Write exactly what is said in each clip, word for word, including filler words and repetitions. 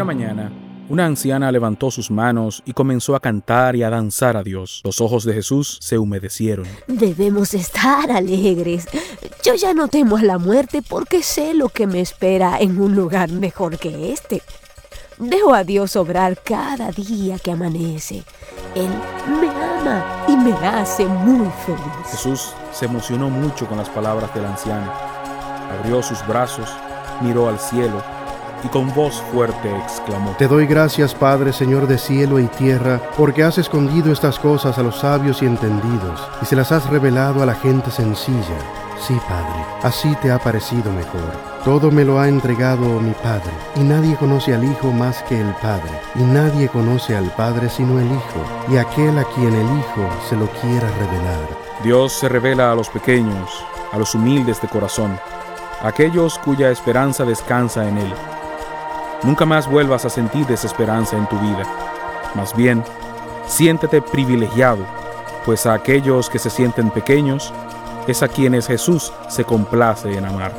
mañana, una anciana levantó sus manos y comenzó a cantar y a danzar a Dios. Los ojos de Jesús se humedecieron. Debemos estar alegres. Yo ya no temo a la muerte porque sé lo que me espera en un lugar mejor que este. Dejo a Dios obrar cada día que amanece. Él me ama y me hace muy feliz. Jesús se emocionó mucho con las palabras de la anciana. Abrió sus brazos, miró al cielo y con voz fuerte exclamó: Te doy gracias, Padre, Señor de cielo y tierra, porque has escondido estas cosas a los sabios y entendidos, y se las has revelado a la gente sencilla. Sí, Padre, así te ha parecido mejor. Todo me lo ha entregado mi Padre, y nadie conoce al Hijo más que el Padre, y nadie conoce al Padre sino el Hijo, y aquel a quien el Hijo se lo quiera revelar. Dios se revela a los pequeños, a los humildes de corazón, a aquellos cuya esperanza descansa en Él. Nunca más vuelvas a sentir desesperanza en tu vida. Más bien, siéntete privilegiado, pues a aquellos que se sienten pequeños es a quienes Jesús se complace en amar.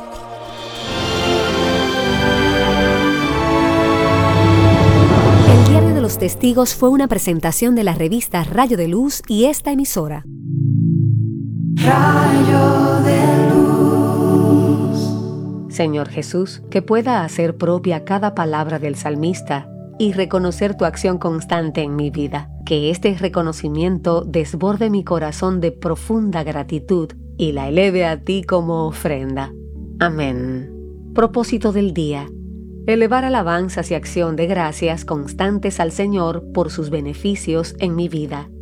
El Diario de los Testigos fue una presentación de la revista Rayo de Luz y esta emisora. Rayo de Luz. Señor Jesús, que pueda hacer propia cada palabra del salmista y reconocer tu acción constante en mi vida. Que este reconocimiento desborde mi corazón de profunda gratitud y la eleve a ti como ofrenda. Amén. Propósito del día: elevar alabanzas y acción de gracias constantes al Señor por sus beneficios en mi vida.